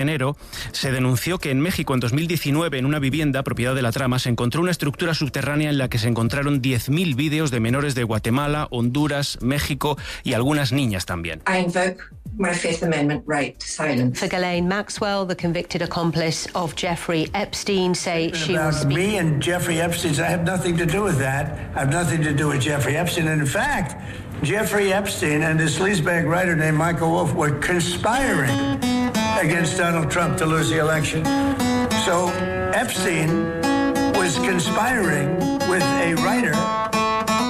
enero, se denunció que en México en 2019, en una vivienda propiedad de la trama, se encontró una estructura subterránea en la que se encontraron 10.000 vídeos de menores de Guatemala, Honduras, México y algunas niñas también. I invoke my Fifth Amendment right to silence. For Ghislaine Maxwell, the convicted accomplice of Jeffrey Epstein, say she was me and Jeffrey Epstein. I have nothing to do with that. I have nothing to do with Jeffrey Epstein. And in fact, Jeffrey Epstein and this sleazebag writer named Michael Wolff were conspiring against Donald Trump to lose the election. So Epstein was conspiring with a writer